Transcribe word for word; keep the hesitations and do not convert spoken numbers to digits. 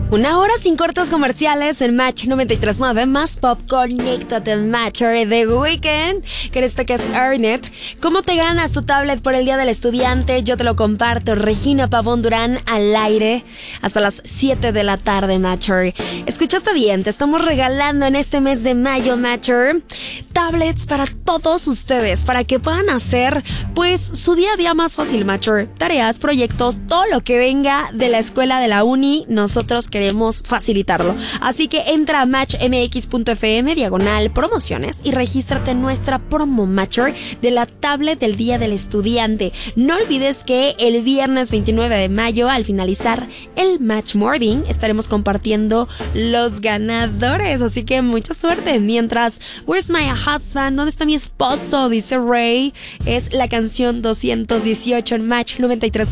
Una hora sin cortes comerciales en Match noventa y tres punto nueve, más pop. Conéctate en Matcher de Weekend, que esto que es Earnet. ¿Cómo te ganas tu tablet por el Día del Estudiante? Yo te lo comparto. Regina Pavón Durán al aire hasta las siete de la tarde, Matcher. Escuchaste bien, te estamos regalando en este mes de mayo, Matcher, tablets para todos ustedes, para que puedan hacer pues su día a día más fácil, Matcher. Tareas, proyectos, todo lo que venga de la escuela, de la uni, nosotros queremos facilitarlo. Así que entra a match m x punto f m diagonal promociones y regístrate en nuestra promo Matcher de la tablet del Día del Estudiante. No olvides que el viernes veintinueve de mayo, al finalizar el Match Morning, estaremos compartiendo los ganadores. Así que mucha suerte. Mientras, Where's My Husband? ¿Dónde está mi esposo? Dice Ray. Es la canción doscientos dieciocho en Match noventa y tres.